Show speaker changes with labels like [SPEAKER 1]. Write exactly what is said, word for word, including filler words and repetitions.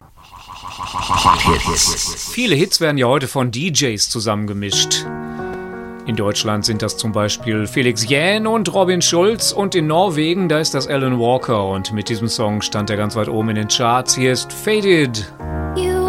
[SPEAKER 1] Viele Hits werden ja heute von D Js zusammengemischt. In Deutschland sind das zum Beispiel Felix Jähn und Robin Schulz und in Norwegen, da ist das Alan Walker und mit diesem Song stand er ganz weit oben in den Charts. Hier ist Faded.